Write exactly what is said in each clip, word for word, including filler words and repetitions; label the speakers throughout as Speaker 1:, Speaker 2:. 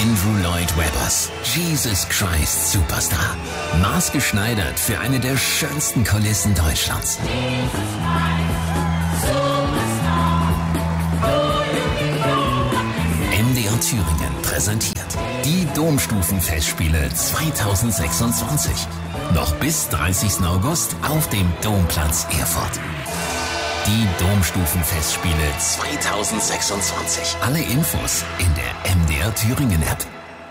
Speaker 1: Andrew Lloyd Webbers, Jesus Christ Superstar. Maßgeschneidert für eine der schönsten Kulissen Deutschlands. M D R Thüringen präsentiert die Domstufenfestspiele zweitausendsechsundzwanzig. Noch bis dreißigsten August auf dem Domplatz Erfurt. Die Domstufenfestspiele zweitausendsechsundzwanzig. Alle Infos in der M D R Thüringen App.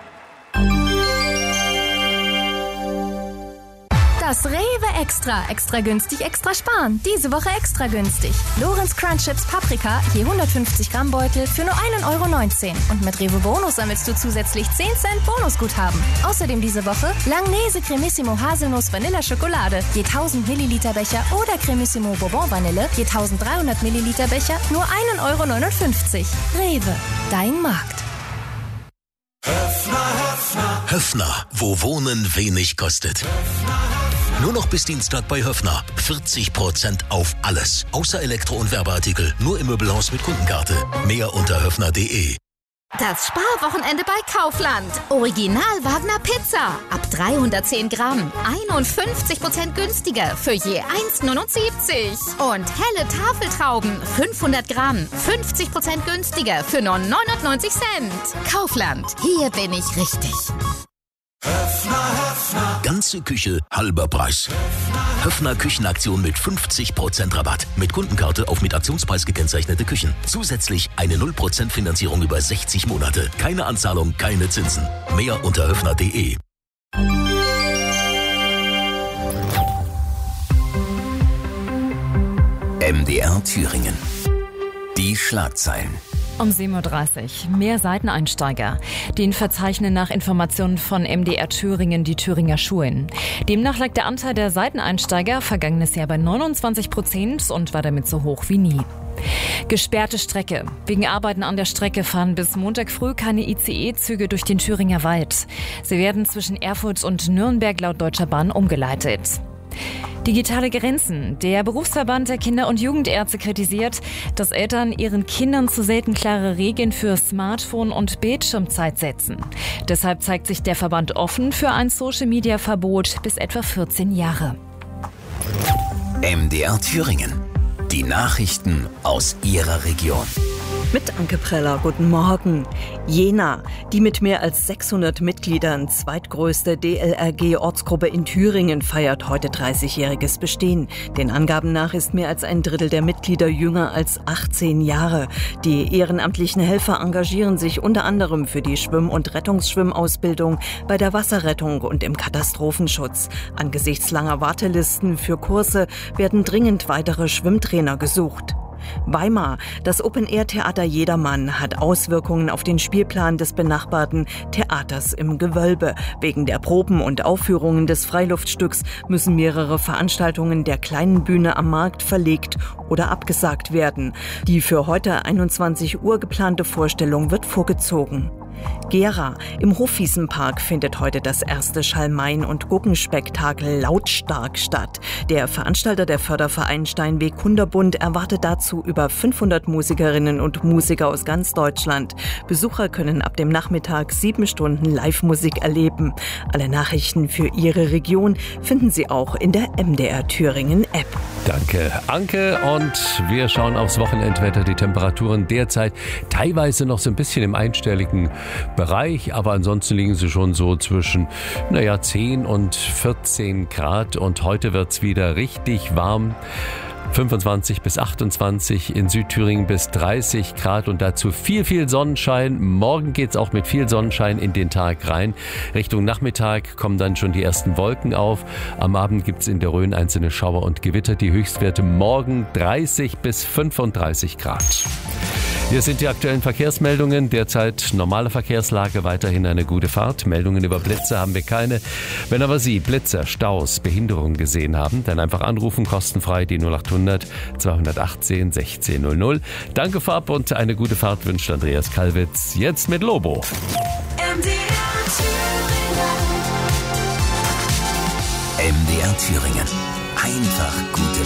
Speaker 2: Das Rewe Extra. Extra günstig, extra sparen. Diese Woche extra günstig. Lorenz Crunch Chips Paprika, je hundertfünfzig Gramm Beutel für nur ein Euro neunzehn. Und mit Rewe Bonus sammelst du zusätzlich zehn Cent Bonusguthaben. Außerdem diese Woche Langnese Cremissimo Haselnuss Vanilla Schokolade, je tausend Milliliter Becher oder Cremissimo Bourbon Vanille, je eintausenddreihundert Milliliter Becher, nur ein Euro neunundfünfzig. Rewe, dein Markt.
Speaker 3: Höffner, Höffner. Höffner, wo Wohnen wenig kostet. Nur noch bis Dienstag bei Höffner. vierzig Prozent auf alles. Außer Elektro- und Werbeartikel. Nur im Möbelhaus mit Kundenkarte. Mehr unter höffner punkt de.
Speaker 4: Das Sparwochenende bei Kaufland. Original Wagner Pizza. Ab dreihundertzehn Gramm. einundfünfzig Prozent günstiger für je eins Euro neunundsiebzig. Und helle Tafeltrauben. fünfhundert Gramm. fünfzig Prozent günstiger für nur neunundneunzig Cent. Kaufland. Hier bin ich richtig.
Speaker 3: Höffner, Höffner. Ganze Küche, halber Preis. Höffner Küchenaktion mit fünfzig Prozent Rabatt. Mit Kundenkarte auf mit Aktionspreis gekennzeichnete Küchen. Zusätzlich eine null Prozent Finanzierung über sechzig Monate. Keine Anzahlung, keine Zinsen. Mehr unter höffner punkt de.
Speaker 1: M D R Thüringen. Die Schlagzeilen.
Speaker 5: Um sieben Uhr dreißig. Mehr Seiteneinsteiger. Den verzeichnen nach Informationen von M D R Thüringen die Thüringer Schulen. Demnach lag der Anteil der Seiteneinsteiger vergangenes Jahr bei neunundzwanzig Prozent und war damit so hoch wie nie. Gesperrte Strecke. Wegen Arbeiten an der Strecke fahren bis Montag früh keine I C E-Züge durch den Thüringer Wald. Sie werden zwischen Erfurt und Nürnberg laut Deutscher Bahn umgeleitet. Digitale Grenzen. Der Berufsverband der Kinder- und Jugendärzte kritisiert, dass Eltern ihren Kindern zu selten klare Regeln für Smartphone- und Bildschirmzeit setzen. Deshalb zeigt sich der Verband offen für ein Social-Media-Verbot bis etwa vierzehn Jahre.
Speaker 1: M D R Thüringen. Die Nachrichten aus Ihrer Region.
Speaker 6: Mit Anke Preller, guten Morgen. Jena, die mit mehr als sechshundert Mitgliedern zweitgrößte D L R G-Ortsgruppe in Thüringen, feiert heute dreißigjähriges Bestehen. Den Angaben nach ist mehr als ein Drittel der Mitglieder jünger als achtzehn Jahre. Die ehrenamtlichen Helfer engagieren sich unter anderem für die Schwimm- und Rettungsschwimmausbildung, bei der Wasserrettung und im Katastrophenschutz. Angesichts langer Wartelisten für Kurse werden dringend weitere Schwimmtrainer gesucht. Weimar. Das Open-Air-Theater Jedermann hat Auswirkungen auf den Spielplan des benachbarten Theaters im Gewölbe. Wegen der Proben und Aufführungen des Freiluftstücks müssen mehrere Veranstaltungen der kleinen Bühne am Markt verlegt oder abgesagt werden. Die für heute einundzwanzig Uhr geplante Vorstellung wird vorgezogen. Gera. Im Hofwiesenpark findet heute das erste Schalmein- und Guggenspektakel Lautstark statt. Der Veranstalter, der Förderverein Steinweg Kunderbund, erwartet dazu über fünfhundert Musikerinnen und Musiker aus ganz Deutschland. Besucher können ab dem Nachmittag sieben Stunden Live-Musik erleben. Alle Nachrichten für Ihre Region finden Sie auch in der M D R Thüringen App.
Speaker 7: Danke, Anke. Und wir schauen aufs Wochenendwetter. Die Temperaturen derzeit teilweise noch so ein bisschen im einstelligen Bereich, aber ansonsten liegen sie schon so zwischen, naja, zehn und vierzehn Grad. Und heute wird's wieder richtig warm. fünfundzwanzig bis achtundzwanzig, in Südthüringen bis dreißig Grad und dazu viel, viel Sonnenschein. Morgen geht's auch mit viel Sonnenschein in den Tag rein. Richtung Nachmittag kommen dann schon die ersten Wolken auf. Am Abend gibt's in der Rhön einzelne Schauer und Gewitter. Die Höchstwerte morgen dreißig bis fünfunddreißig Grad. Hier sind die aktuellen Verkehrsmeldungen. Derzeit normale Verkehrslage, weiterhin eine gute Fahrt. Meldungen über Blitze haben wir keine. Wenn aber Sie Blitze, Staus, Behinderungen gesehen haben, dann einfach anrufen, kostenfrei die null achthundert zweihundertachtzehn sechzehn null null. Danke vorab und eine gute Fahrt wünscht Andreas Kalwitz. Jetzt mit Lobo.
Speaker 3: M D R Thüringen.
Speaker 1: M D R Thüringen. Einfach gute